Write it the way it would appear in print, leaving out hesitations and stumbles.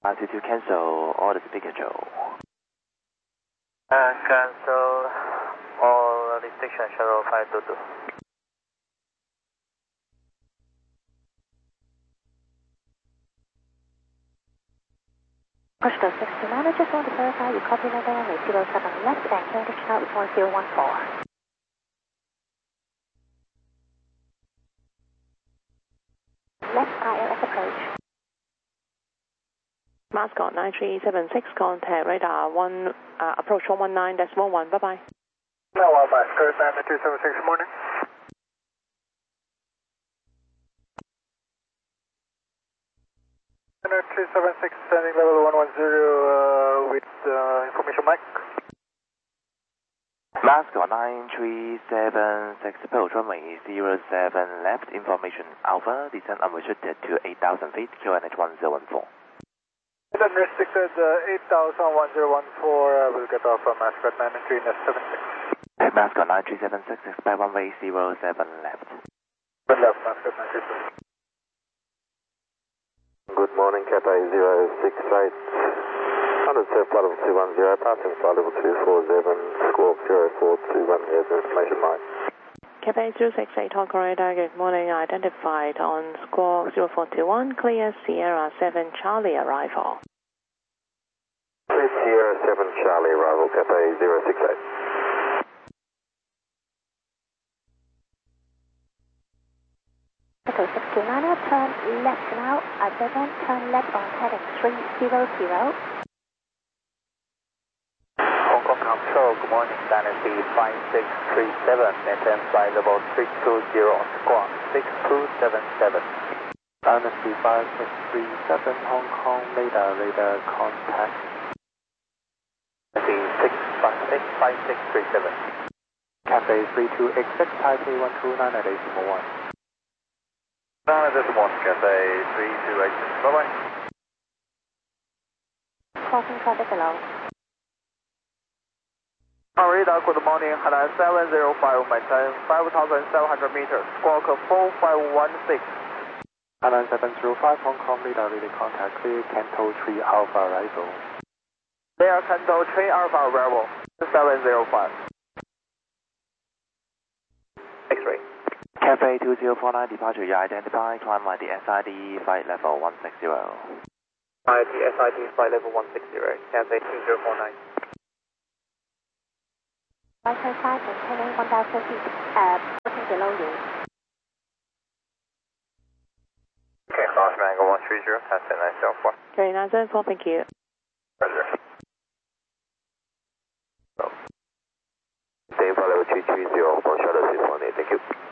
to cancel all the speed control. Cancel all restriction shuttle 522. Pushto 69, I just want to verify you copy November 07 left and Cambridge now is 1014. Left ILS approach. Mascot 9376, contact radar 1, approach 119.1, bye-bye. No, Mascot 9376, morning. Center 376, sending level 110 with information mic. Mascot 9376, approach runway 07 left, information Alpha, descent unrestricted to 8,000 feet, QNH 1014. Unrestricted 8,01014, we'll get off from Mascot 9376. Mascot 9376, expect runway 07 left. Left, Mascot 9376. Good morning, Cathay 06 right. 100 flight level 210, passing flight level 247, squawk 0421, here's information mic. Cathay 068, Hong Kong radar, good morning, identified on squawk 0421, clear Sierra 7 Charlie arrival. Clear Sierra 7 Charlie arrival, Cathay 068. Echo 629, turn left now, then turn left on heading 300. Hong Kong Control, good morning, Dynasty 5637, maintain flight level 320 on squawk 6277. Dynasty 5637, Hong Kong radar contact. Dynasty 656, 5637. Cathay 3286, Taipei 129 at 801. This one, Cathay 3286, bye-bye. Crossing traffic below. On radar, good morning, Hainan 705, maintain 5,700 meters, squawk 4516. Hainan 705, Hong Kong radar contact, clear Canto 3 Alpha arrival. Clear Canto 3 Alpha arrival, 705. X-ray. Cathay 2049, departure, you identify, climb by the SID, flight level 160. By the SID, flight level 160, Cathay 2049. Right hand side, maintaining 1,000 feet, passing below you. Okay, cross angle 130, that's it, 904. Okay, 974, thank you. Roger. Stay flight level 330 for shuttle 618, thank you.